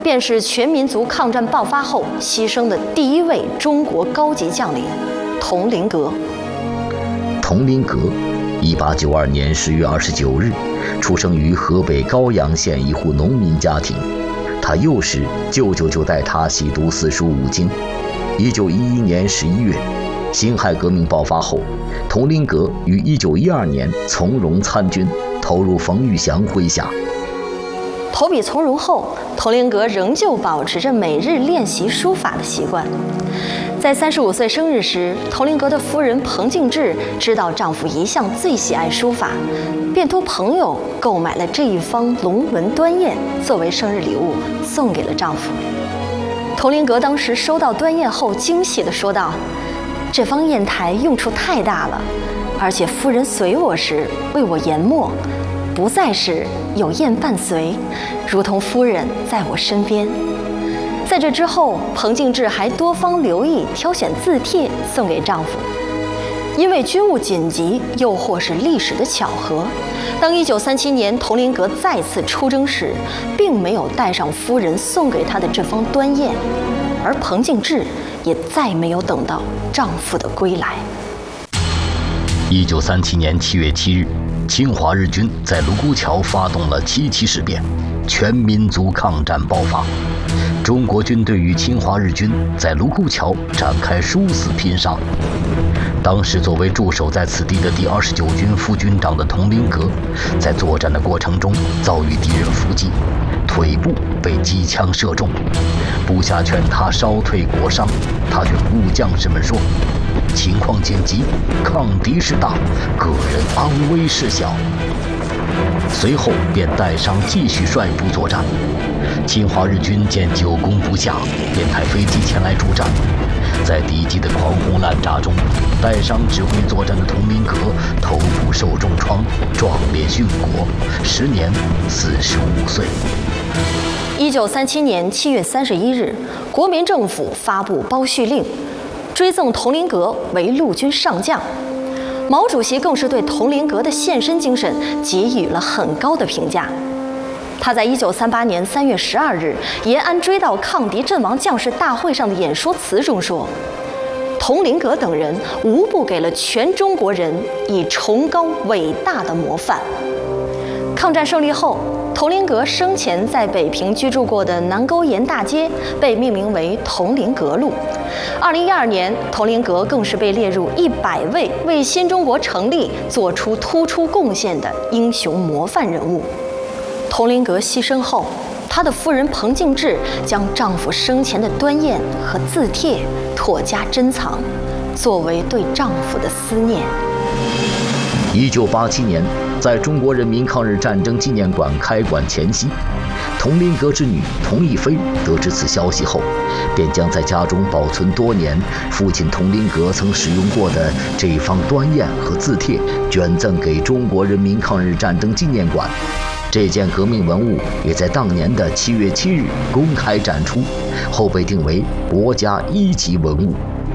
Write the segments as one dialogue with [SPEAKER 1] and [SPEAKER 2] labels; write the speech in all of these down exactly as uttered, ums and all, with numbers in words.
[SPEAKER 1] 便是全民族抗战爆发后牺牲的第一位中国高级将领佟麟阁。
[SPEAKER 2] 佟麟阁，一八九二年十月二十九日，出生于河北高阳县一户农民家庭。他幼时舅舅就带他习读四书五经。一九一一年十一月，辛亥革命爆发后，佟麟阁于一九一二年从容参军，投入冯玉祥麾下。
[SPEAKER 1] 投笔从戎后，佟麟阁仍旧保持着每日练习书法的习惯。在三十五岁生日时，佟麟阁的夫人彭敬志知道丈夫一向最喜爱书法，便托朋友购买了这一方龙纹端砚作为生日礼物送给了丈夫。佟麟阁当时收到端砚后，惊喜地说道：“这方砚台用处太大了，而且夫人随我时为我研墨，不再是有砚伴随，如同夫人在我身边。”在这之后，彭敬志还多方留意挑选字帖送给丈夫。因为军务紧急，又或是历史的巧合，当一九三七年佟麟阁再次出征时，并没有带上夫人送给他的这方端砚，而彭敬志也再没有等到丈夫的归来。
[SPEAKER 2] 一九三七年七月七日，侵华日军在卢沟桥发动了七七事变，全民族抗战爆发。中国军队与侵华日军在卢沟桥展开殊死拼杀。当时作为驻守在此地的第二十九军副军长的佟麟阁，在作战的过程中遭遇敌人伏击，腿部被机枪射中，部下劝他烧退国殇，他却呼将士们说：“情况紧急，抗敌事大，个人安危事小。”随后便带伤继续率部作战。侵华日军见久攻不下，便派飞机前来助战。在敌机的狂轰滥炸中，带伤指挥作战的佟麟阁头部受重创，壮烈殉国，时年四十五岁。
[SPEAKER 1] 一九三七年七月三十一日，国民政府发布褒叙令，追赠佟麟阁为陆军上将。毛主席更是对佟麟阁的献身精神给予了很高的评价。他在一九三八年三月十二日延安追悼抗敌阵亡将士大会上的演说词中说：“佟麟阁等人无不给了全中国人以崇高伟大的模范。”抗战胜利后，佟麟阁生前在北平居住过的南沟沿大街被命名为佟麟阁路。二零一二年，佟麟阁更是被列入一百位为新中国成立做出突出贡献的英雄模范人物。佟麟阁牺牲后，他的夫人彭敬志将丈夫生前的端砚和字帖妥加珍藏，作为对丈夫的思念。
[SPEAKER 2] 一九八七年，在中国人民抗日战争纪念馆开馆前夕，佟麟阁之女佟亦菲得知此消息后，便将在家中保存多年父亲佟麟阁曾使用过的这一方端砚和字帖捐赠给中国人民抗日战争纪念馆。这件革命文物也在当年的七月七日公开展出，后被定为国家一级文物。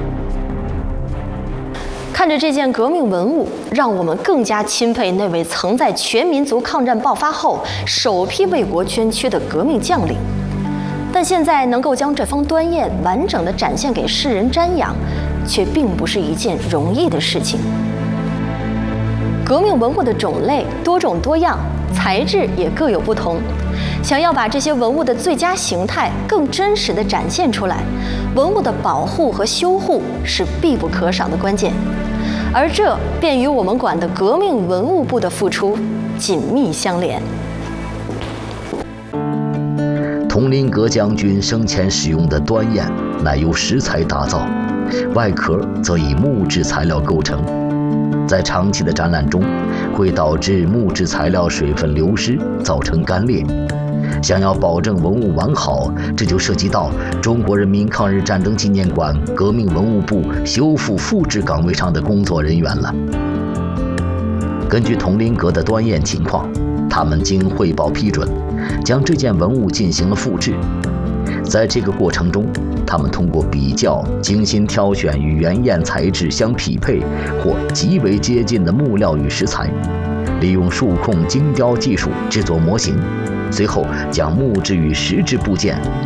[SPEAKER 1] 看着这件革命文物，让我们更加钦佩那位曾在全民族抗战爆发后首批为国捐躯的革命将领。但现在能够将这方端砚完整地展现给世人瞻仰，却并不是一件容易的事情。革命文物的种类多种多样，材质也各有不同。想要把这些文物的最佳形态更真实地展现出来，文物的保护和修护是必不可少的关键。而这便与我们馆的革命文物部的付出紧密相连。
[SPEAKER 2] 佟麟阁将军生前使用的端砚乃由石材打造，外壳则以木质材料构成。在长期的展览中，会导致木质材料水分流失，造成干裂。想要保证文物完好，这就涉及到中国人民抗日战争纪念馆革命文物部修复复制岗位上的工作人员了。根据佟麟阁的端砚情况，他们经汇报批准，将这件文物进行了复制。在这个过程中，他们通过比较，精心挑选与原砚材质相匹配或极为接近的木料与石材，利用数控精雕技术制作模型， 随后将木质与石质部件